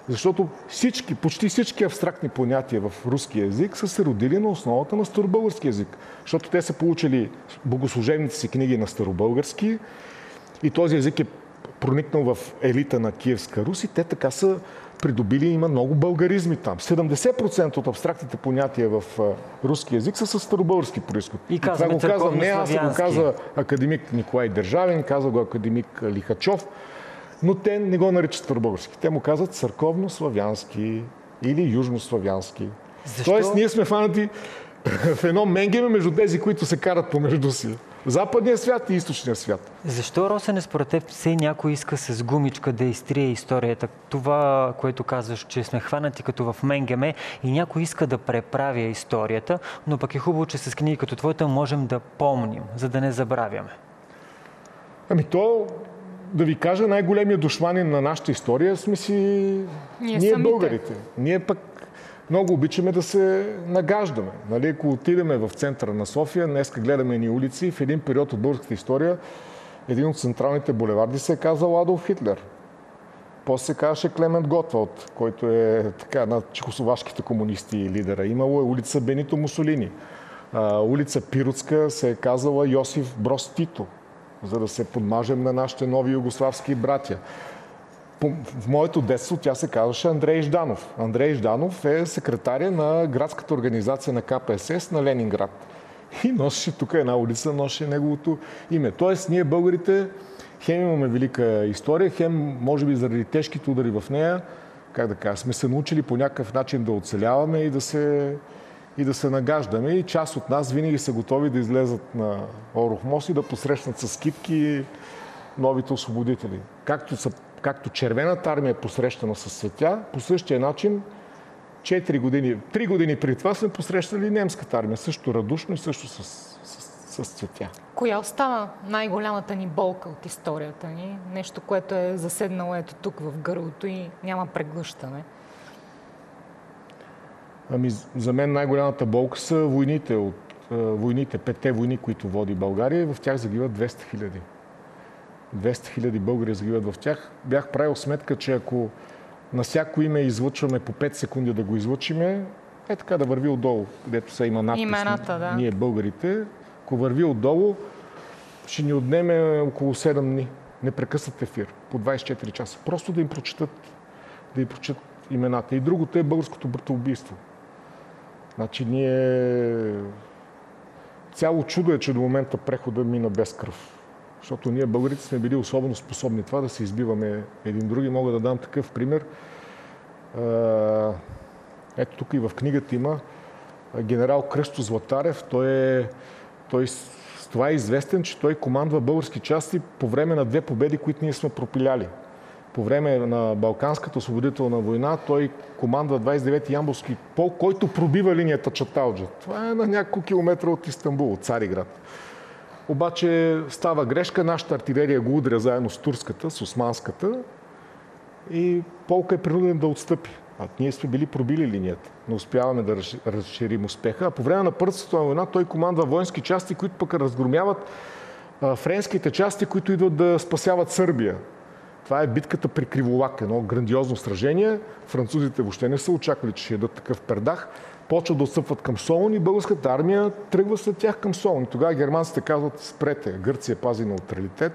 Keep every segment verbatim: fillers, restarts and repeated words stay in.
Защото всички, почти всички абстрактни понятия в руския език са се родили на основата на старобългарски език. Защото те са получили богослужебните си книги на старобългарски и този език е проникнал в елита на Киевска Русь и те така са придобили, има много българизми там. седемдесет процента от абстрактните понятия в руски език са с старобългарски произход. И, и това го казвам не аз, го каза академик Николай Държавин, каза го академик Лихачов, но те не го наричат старобългарски. Те му казват църковно-славянски или южнославянски. Защо? Тоест ние сме фанати в едно менгеме между тези, които се карат помежду си. Западния свят и източния свят. Защо, Росене, според теб все някой иска с гумичка да изтрие историята? Това, което казваш, че сме хванати като в менгеме и някой иска да преправя историята, но пък е хубаво, че с книги като твоята можем да помним, за да не забравяме. Ами то, да ви кажа, най-големият душманин на нашата история сме си ние, ние българите. Ние пък много обичаме да се нагаждаме. Нали, ако отидеме в центъра на София, днеска гледаме ни улици, в един период от българската история един от централните булеварди се е казал Адолф Хитлер. После се казваше Клемент Готвалд, който е така на чехословашките комунисти и лидера. Имало е улица Бенито Мусолини. А, улица Пиротска се е казала Йосиф Броз Тито, за да се подмажем на нашите нови югославски братя. В моето детство тя се казваше Андрей Жданов. Андрей Жданов е секретаря на градската организация на Ка Пе Ес Ес на Ленинград. И носеше тук една улица, носеше неговото име. Тоест, ние българите хем имаме велика история, хем, може би заради тежките удари в нея, как да кажа, сме се научили по някакъв начин да оцеляваме и да се, и да се нагаждаме. И част от нас винаги са готови да излезат на Орох мост и да посрещнат с китки новите освободители. Както са Както Червената армия е посрещана с цветя, по същия начин четири години, три години преди това сме посрещали немската армия, също радушно и също с, с, с цветя. Коя остана най-голямата ни болка от историята ни? Нещо, което е заседнало ето тук в гърлото и няма преглъщане. Ами, за мен най-голямата болка са войните, от, войните, петте войни, които води България, и в тях загиват двеста хиляди. двеста хиляди българи загиват в тях. Бях правил сметка, че ако на всяко име излъчваме по пет секунди да го излъчиме, е така да върви отдолу, където са има надпис. Имената, да. Ние българите. Ако върви отдолу, ще ни отнеме около седем дни. Непрекъснат ефир, по двайсет и четири часа. Просто да им прочитат, да им прочитат имената. И другото е българското братоубийство. Значи ние... Цяло чудо е, че до момента прехода мина без кръв. Защото ние, българите, сме били особено способни това да се избиваме един други. Мога да дам такъв пример. Ето тук и в книгата има генерал Кръсто Златарев. Той е, той с това е известен, че той командва български части по време на две победи, които ние сме пропиляли. По време на Балканската освободителна война той командва двайсет и девети Ямболски полк, който пробива линията Чаталджа. Това е на няколко километра от Истанбул, от Цариград. Обаче става грешка, нашата артилерия го удря заедно с турската, с османската и полка е принуден да отстъпи. А ние сме били пробили линията. Не успяваме да разширим успеха. А по време на Първата световна война той командва воински части, които пък разгромяват а, френските части, които идват да спасяват Сърбия. Това е битката при Криволак, едно грандиозно сражение. Французите въобще не са очаквали, че ще ядат такъв пердах. Почват да отстъпват към Солун и българската армия тръгва след тях към Солун. И тогава германците казват: спрете, Гърция пази неутралитет.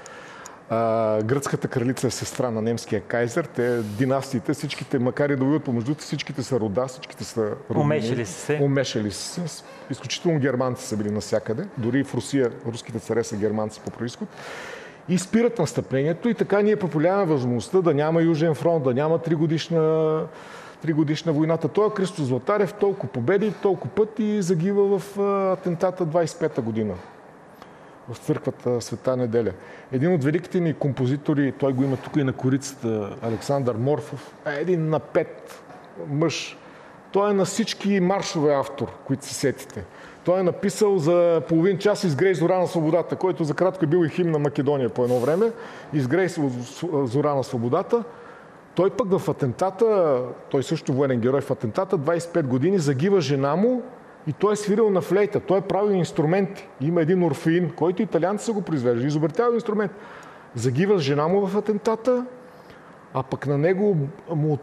А, гръцката кралица е сестра на немския кайзер. Те династиите, всичките, макар и да воюват помежду, всичките са рода, всичките са роднини. Умешали се. Умешали се. Изключително германци са били навсякъде. Дори в Русия руските царе са германци по происход. И спират настъплението и така ние популяваме възможността да няма Южен фронт, да няма тригодишна тригодишна войната. Той е Кръсто Златарев, толкова победи, толкова пъти загива в атентата двайсет и пета година. В църквата Света Неделя. Един от великите ни композитори, той го има тук и на корицата, Александър Морфов, е един напет мъж. Той е на всички маршове автор, които се сетите. Той е написал за половин час "Изгрей зора на свободата", който за кратко е бил и химн на Македония по едно време. "Изгрей зора на свободата". Той пък в атентата, той също военен герой в атентата, двайсет и пет години, загива жена му и той е свирил на флейта. Той е правил инструменти. Има един орфеин, който италианци са го произвеждали. Изобретява инструмент. Загива жена му в атентата, а пък на него му